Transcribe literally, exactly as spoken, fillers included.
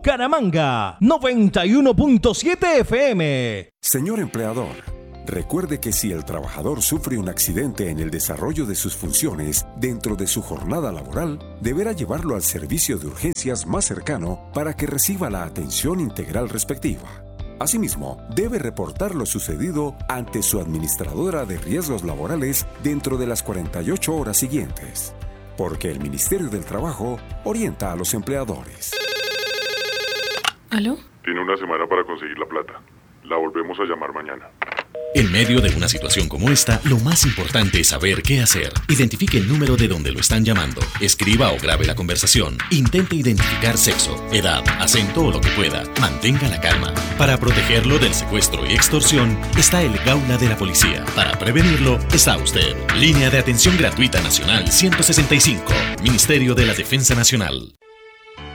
Bucaramanga, noventa y uno punto siete F M. Señor empleador, recuerde que si el trabajador sufre un accidente en el desarrollo de sus funciones dentro de su jornada laboral, deberá llevarlo al servicio de urgencias más cercano para que reciba la atención integral respectiva. Asimismo, debe reportar lo sucedido ante su administradora de riesgos laborales dentro de las cuarenta y ocho horas siguientes, porque el Ministerio del Trabajo orienta a los empleadores. ¿Aló? Tiene una semana para conseguir la plata. La volvemos a llamar mañana. En medio de una situación como esta, lo más importante es saber qué hacer. Identifique el número de donde lo están llamando. Escriba o grabe la conversación. Intente identificar sexo, edad, acento o lo que pueda. Mantenga la calma. Para protegerlo del secuestro y extorsión, está el Gaula de la Policía. Para prevenirlo, está usted. Línea de Atención Gratuita Nacional ciento sesenta y cinco. Ministerio de la Defensa Nacional.